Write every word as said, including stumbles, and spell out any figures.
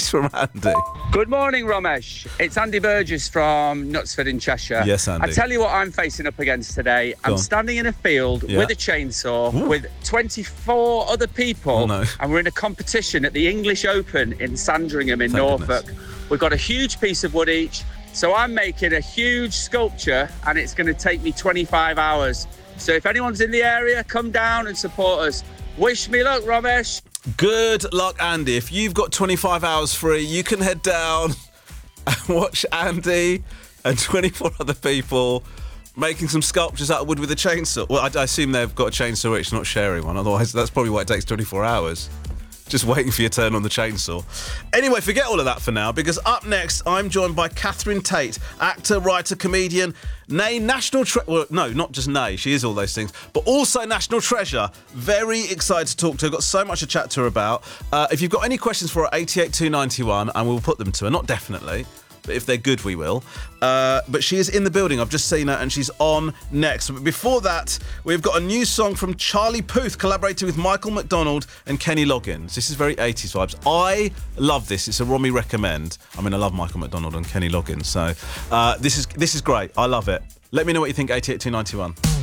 this from Andy. Good morning, Romesh. It's Andy Burgess from Knutsford in Cheshire. Yes, Andy. I tell you what I'm facing up against today. Go I'm on. standing in a field Yeah. with a chainsaw Ooh. with twenty-four other people, Oh, no. and we're in a competition at the English Open in Sandringham in Thank Norfolk. goodness. We've got a huge piece of wood each, so I'm making a huge sculpture, and it's going to take me twenty-five hours. So if anyone's in the area, come down and support us. Wish me luck, Romesh. Good luck, Andy. If you've got twenty-five hours free, you can head down and watch Andy and twenty-four other people making some sculptures out of wood with a chainsaw. Well, I, I assume they've got a chainsaw each, not sharing one. Otherwise, that's probably why it takes twenty-four hours. Just waiting for your turn on the chainsaw. Anyway, forget all of that for now, because up next, I'm joined by Catherine Tate, actor, writer, comedian, nay, national treasure. Well, no, not just nay, she is all those things, but also national treasure. Very excited to talk to her. Got so much to chat to her about. Uh, if you've got any questions for her, eight eight two nine one, and we'll put them to her. Not definitely, but if they're good, we will. Uh, but she is in the building. I've just seen her, and she's on next. But before that, we've got a new song from Charlie Puth, collaborating with Michael McDonald and Kenny Loggins. This is very eighties vibes. I love this. It's a Romy recommend. I mean, I love Michael McDonald and Kenny Loggins. So uh, this is this is great. I love it. Let me know what you think, eight eight two nine one.